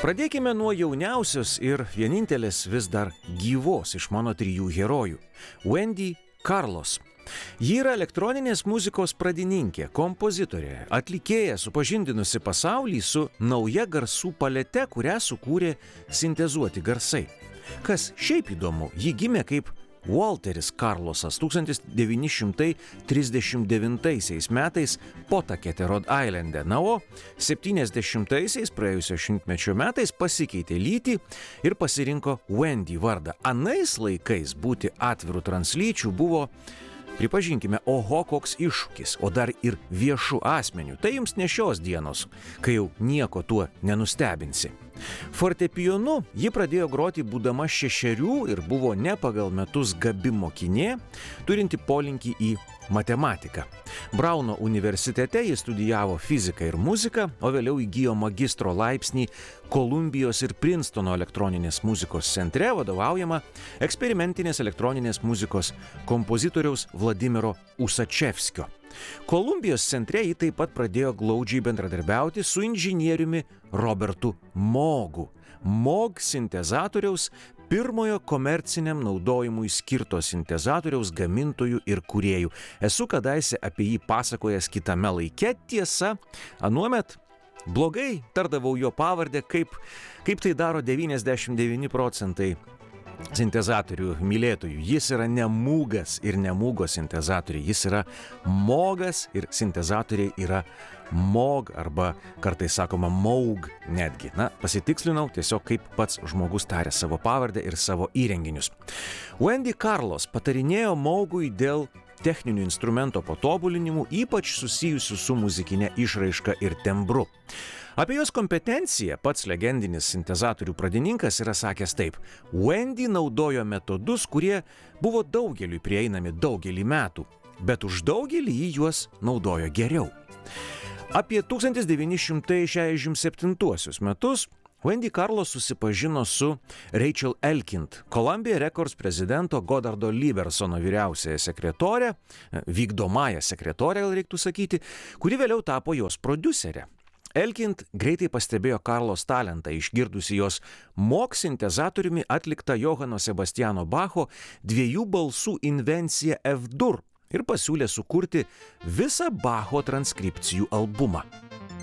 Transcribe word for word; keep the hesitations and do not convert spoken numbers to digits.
Pradėkime nuo jauniausios ir vienintelės vis dar gyvos iš mano trijų herojų – Wendy Carlos. Ji yra elektroninės muzikos pradininkė, kompozitorė, atlikėja, supažindinusi pasaulį su nauja garsų palete, kurią sukūrė sintezuoti garsai. Kas šiaip įdomu, ji gimė kaip Walteris Carlosas tūkstantis devyni šimtai trisdešimt devintaisiais metais Potakete, Rhode Islande. Na, o septyniasdešimtaisiais praėjusio šimtmečio metais pasikeitė lytį ir pasirinko Wendy vardą. Anais laikais būti atviru translyčiu buvo, pripažinkime, oho koks iššūkis, o dar ir viešų asmenių. Tai jums ne šios dienos, kai jau nieko tuo nenustebinsi. Fortepijonu ji pradėjo groti būdama šešerių ir buvo ne pagal metus gabi mokinė, turinti polinkį į matematiką. Brauno universitete ji studijavo fiziką ir muziką, o vėliau įgijo magistro laipsnį Kolumbijos ir Princetono elektroninės muzikos centre, vadovaujama eksperimentinės elektroninės muzikos kompozitoriaus Vladimiro Usačevskio. Kolumbijos centre ji taip pat pradėjo glaudžiai bendradarbiauti su inžinieriumi Robertu Moogu. Moog sintezatoriaus, pirmojo komerciniam naudojimui skirto sintezatoriaus gamintojų ir kūrėjų. Esu kadaise apie jį pasakojęs kitame laike, tiesa, anuomet blogai tardavau jo pavardę, kaip, kaip tai daro devyniasdešimt devyni procentai sintezatorių mylėtojų. Jis yra ne Moogas ir ne Moogo sintezatoriai, jis yra Moogas ir sintezatoriai yra Moog arba kartais sakoma Moog netgi. Na, pasitikslinau tiesiog kaip pats žmogus tarė savo pavardę ir savo įrenginius. Wendy Carlos patarinėjo Moogui dėl techninių instrumento patobulinimų, ypač susijusių su muzikinė išraiška ir tembru. Apie jos kompetenciją pats legendinis sintezatorių pradininkas yra sakęs taip: Wendy naudojo metodus, kurie buvo daugeliui prieinami daugelį metų, bet už daugelį ji juos naudojo geriau. Apie tūkstantis devyni šimtai šešiasdešimt septintuosius metus Wendy Carlos susipažino su Rachel Elkind, Columbia Records prezidento Godardo Liebersono vyriausiąją sekretorę, vykdomąją sekretorę, gal reiktų sakyti, kuri vėliau tapo jos prodiuserė. Elkind greitai pastebėjo Carlos talentą, išgirdusi jos Moog sintezatoriumi atliktą Johano Sebastiano Bacho dviejų balsų invenciją F-dur ir pasiūlė sukurti visą Bacho transkripcijų albumą.